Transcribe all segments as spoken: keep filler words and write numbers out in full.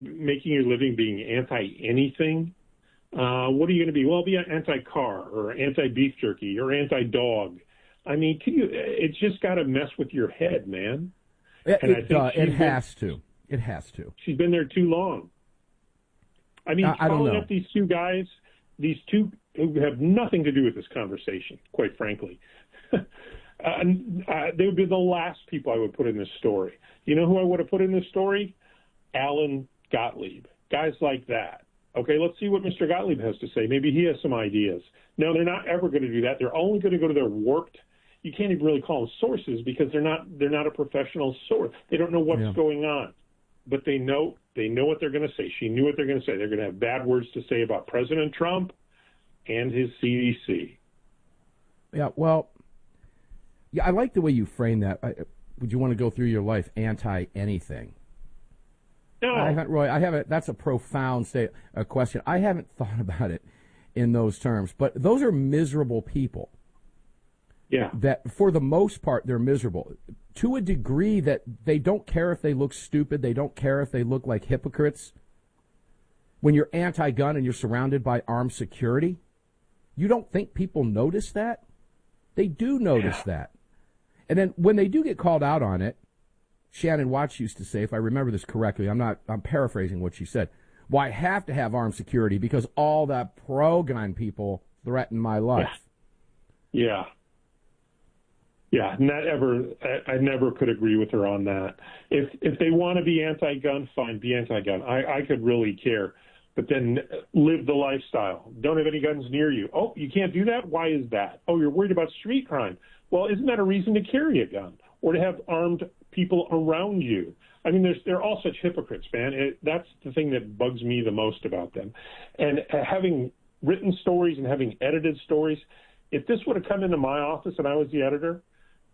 making your living being anti-anything, uh, what are you going to be? Well, be anti-car or anti-beef jerky or anti-dog. I mean, can you? It's just got to mess with your head, man. It, and it, I think uh, it been, has to. It has to. She's been there too long. I mean, uh, I don't know. Up these two guys, these two who have nothing to do with this conversation, quite frankly. uh, uh, they would be the last people I would put in this story. You know who I would have put in this story? Alan Gottlieb. Guys like that. Okay, let's see what Mister Gottlieb has to say. Maybe he has some ideas. No, they're not ever going to do that. They're only going to go to their warped. You can't even really call them sources because they're not. They're not a professional source. They don't know what's yeah. going on, but they know. They know what they're going to say. She knew what they're going to say. They're going to have bad words to say about President Trump and his C D C. Yeah. Well. Yeah, I like the way you frame that. I, would you want to go through your life anti anything? No. I haven't, Roy. I haven't. That's a profound state, a question. I haven't thought about it in those terms. But those are miserable people. Yeah. That for the most part they're miserable to a degree that they don't care if they look stupid. They don't care if they look like hypocrites. When you're anti-gun and you're surrounded by armed security, you don't think people notice that? They do notice yeah. that. And then when they do get called out on it, Shannon Watts used to say, if I remember this correctly, I'm not, I'm paraphrasing what she said. Well, I have to have armed security because all the pro-gun people threaten my life. Yeah. Yeah. Yeah, not ever. I, I never could agree with her on that. If if they want to be anti-gun, fine, be anti-gun. I, I could really care, but then live the lifestyle. Don't have any guns near you. Oh, you can't do that? Why is that? Oh, you're worried about street crime. Well, isn't that a reason to carry a gun or to have armed people around you? I mean, there's they're all such hypocrites, man. It, that's the thing that bugs me the most about them. And uh, having written stories and having edited stories, if this would have come into my office and I was the editor,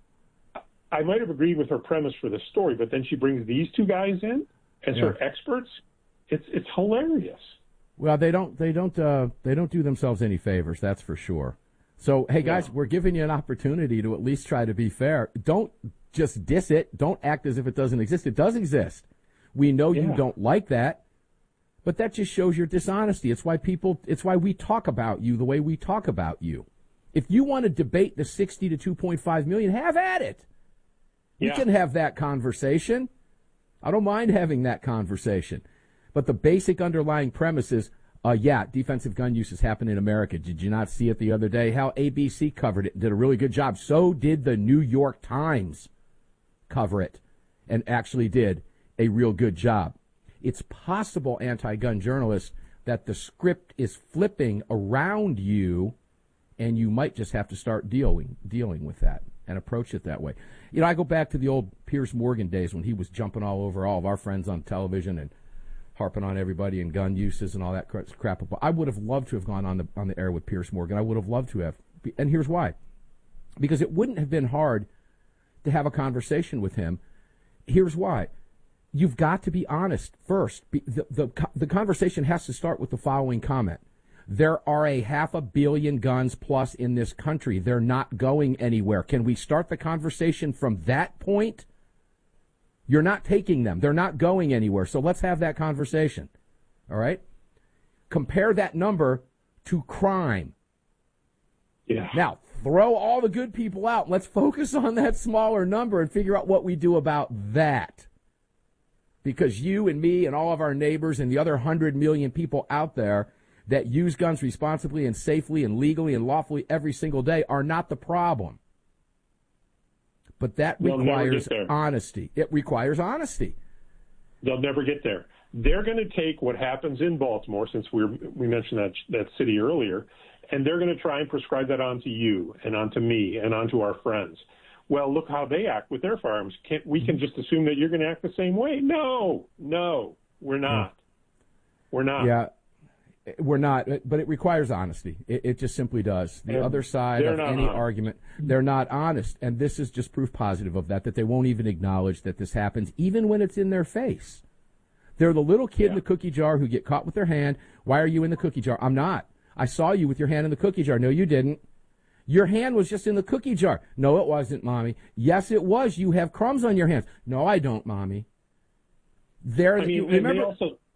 I might have agreed with her premise for the story, but then she brings these two guys in as yeah. her experts. It's it's hilarious. Well, they don't they don't uh, they don't do themselves any favors, that's for sure. So, hey guys, yeah. we're giving you an opportunity to at least try to be fair. Don't just diss it. Don't act as if it doesn't exist. It does exist. We know yeah. you don't like that, but that just shows your dishonesty. It's why people. It's why we talk about you the way we talk about you. If you want to debate the sixty to two point five million, have at it. We yeah. can have that conversation. I don't mind having that conversation. But the basic underlying premise is, uh, yeah, defensive gun use has happened in America. Did you not see it the other day? How A B C covered it, did a really good job. So did the New York Times cover it and actually did a real good job. It's possible, anti-gun journalists, that the script is flipping around you, and you might just have to start dealing dealing with that and approach it that way. You know, I go back to the old Piers Morgan days when he was jumping all over all of our friends on television and harping on everybody and gun uses and all that crap. I would have loved to have gone on the on the air with Piers Morgan. I would have loved to have. And here's why. Because it wouldn't have been hard to have a conversation with him. Here's why. You've got to be honest first. The, the, the conversation has to start with the following comment. There are a half a billion guns plus in this country. They're not going anywhere. Can we start the conversation from that point? You're not taking them. They're not going anywhere. So let's have that conversation. All right? Compare that number to crime. Yeah. Now, throw all the good people out. Let's focus on that smaller number and figure out what we do about that. Because you and me and all of our neighbors and the other hundred million people out there that use guns responsibly and safely and legally and lawfully every single day are not the problem. But that They'll requires honesty. It requires honesty. They'll never get there. They're going to take what happens in Baltimore, since we we mentioned that that city earlier, and they're going to try and prescribe that onto you and onto me and onto our friends. Well, look how they act with their firearms. Can't, we can just assume that you're going to act the same way. No, no, we're not. We're not. Yeah. We're not, but it requires honesty. It, it just simply does. The and other side of any honest. argument, they're not honest. And this is just proof positive of that, that they won't even acknowledge that this happens, even when it's in their face. They're the little kid yeah. in the cookie jar who get caught with their hand. Why are you in the cookie jar? I'm not. I saw you with your hand in the cookie jar. No, you didn't. Your hand was just in the cookie jar. No, it wasn't, Mommy. Yes, it was. You have crumbs on your hands. No, I don't, Mommy. There, I mean, remember, they also